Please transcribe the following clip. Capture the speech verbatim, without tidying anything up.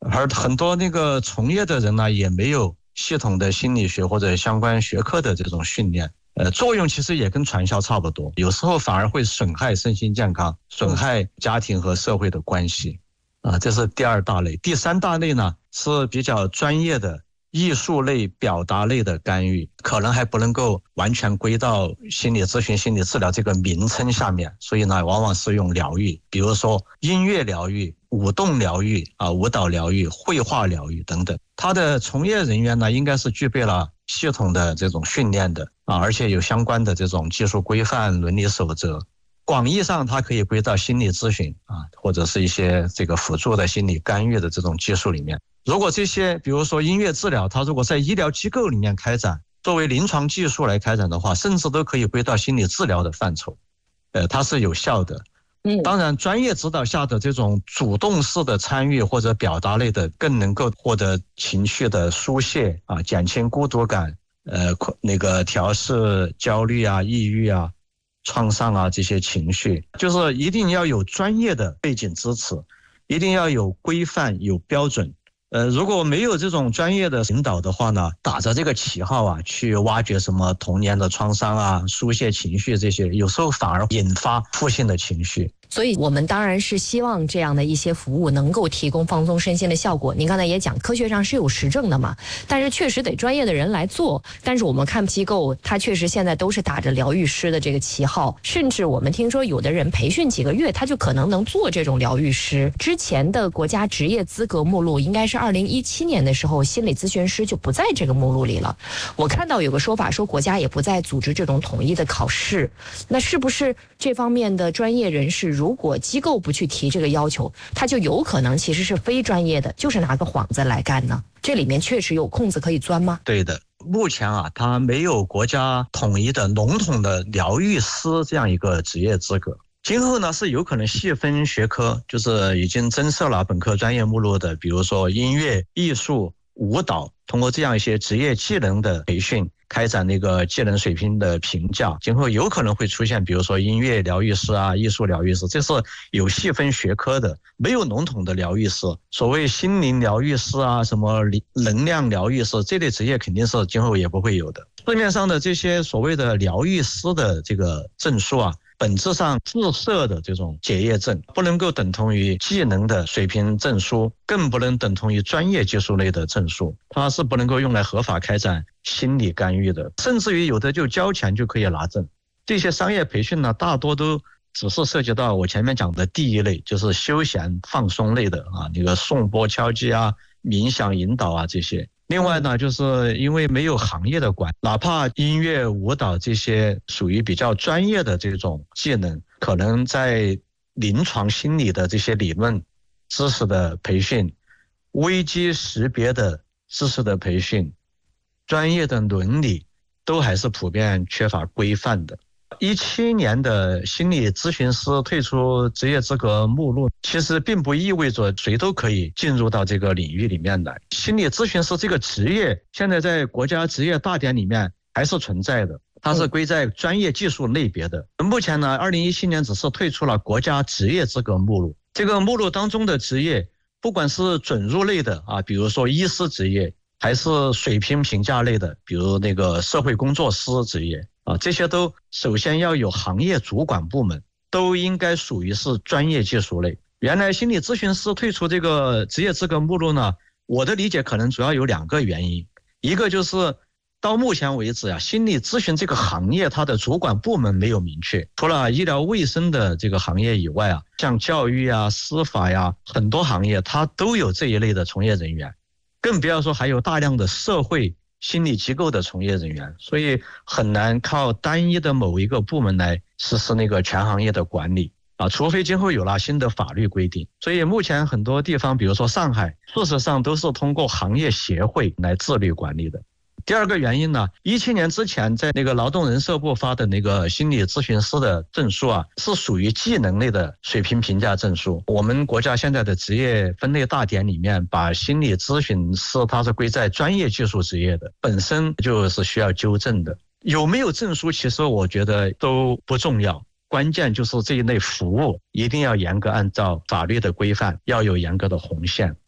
而很多那个从业的人呢，也没有系统的心理学或者相关学科的这种训练。呃，作用其实也跟传销差不多，有时候反而会损害身心健康，损害家庭和社会的关系。啊，这是第二大类。第三大类呢，是比较专业的艺术类、表达类的干预，可能还不能够完全归到心理咨询、心理治疗这个名称下面，所以呢，往往是用疗愈，比如说音乐疗愈、舞动疗愈啊、舞蹈疗愈、绘画疗愈等等。它的从业人员呢，应该是具备了系统的这种训练的啊，而且有相关的这种技术规范、伦理守则。广义上，它可以归到心理咨询啊，或者是一些这个辅助的心理干预的这种技术里面。如果这些，比如说音乐治疗，它如果在医疗机构里面开展，作为临床技术来开展的话，甚至都可以归到心理治疗的范畴，呃，它是有效的。嗯，当然，专业指导下的这种主动式的参与或者表达类的，更能够获得情绪的疏泄啊，减轻孤独感，呃，那个调试焦虑啊、抑郁啊、创伤啊这些情绪，就是一定要有专业的背景支持，一定要有规范、有标准。呃，如果没有这种专业的引导的话呢，打着这个旗号啊，去挖掘什么童年的创伤啊、疏泄情绪这些，有时候反而引发负性的情绪。 所以我们当然是希望这样的一些服务能够提供放松身心的效果。您刚才也讲，科学上是有实证的嘛，但是确实得专业的人来做。但是我们看机构，它确实现在都是打着疗愈师的这个旗号，甚至我们听说有的人培训几个月，他就可能能做这种疗愈师。之前的国家职业资格目录应该是二零一七年的时候，心理咨询师就不在这个目录里了。我看到有个说法说，国家也不再组织这种统一的考试。那是不是这方面的专业人士，如果机构不去提这个要求，他就有可能其实是非专业的，就是拿个幌子来干呢？这里面确实有空子可以钻吗？ 对的，目前啊，它没有国家统一的笼统的疗愈师这样一个职业资格。今后呢，是有可能细分学科，就是已经增设了本科专业目录的，比如说音乐、艺术、舞蹈，通过这样一些职业技能的培训，开展那个技能水平的评价，今后有可能会出现比如说音乐疗愈师啊、艺术疗愈师，这是有细分学科的，没有笼统的疗愈师。所谓心灵疗愈师啊、什么能量疗愈师，这类职业肯定是今后也不会有的。市面上的这些所谓的疗愈师的这个证书啊，本质上自设的这种结业证，不能够等同于技能的水平证书，更不能等同于专业技术类的证书，它是不能够用来合法开展心理干预的，甚至于有的就交钱就可以拿证。这些商业培训呢，大多都只是涉及到我前面讲的第一类，就是休闲放松类的啊，那个颂钵敲击啊、冥想引导啊这些。另外呢，就是因为没有行业的管，哪怕音乐、舞蹈这些属于比较专业的这种技能，可能在临床心理的这些理论知识的培训、危机识别的知识的培训、专业的伦理，都还是普遍缺乏规范的。一七年的心理咨询师退出职业资格目录，其实并不意味着谁都可以进入到这个领域里面来。心理咨询师这个职业，现在在国家职业大典里面还是存在的，它是归在专业技术类别的。目前呢，二零一七年只是退出了国家职业资格目录。这个目录当中的职业，不管是准入类的啊，比如说医师职业，还是水平评价类的，比如那个社会工作师职业啊，这些都首先要有行业主管部门，都应该属于是专业技术类。原来心理咨询师退出这个职业资格目录呢，我的理解可能主要有两个原因。一个就是到目前为止啊，心理咨询这个行业它的主管部门没有明确，除了医疗卫生的这个行业以外啊，像教育啊、司法呀，很多行业它都有这一类的从业人员，更不要说还有大量的社会心理机构的从业人员，所以很难靠单一的某一个部门来实施那个全行业的管理啊，除非今后有了新的法律规定。所以目前很多地方，比如说上海，事实上都是通过行业协会来自律管理的。第二个原因呢，一七年之前在那个劳动人社部发的那个心理咨询师的证书啊，是属于技能类的水平评价证书。我们国家现在的职业分类大典里面，把心理咨询师它是归在专业技术职业的，本身就是需要纠正的。有没有证书，其实我觉得都不重要。关键就是这一类服务一定要严格按照法律的规范，要有严格的红线。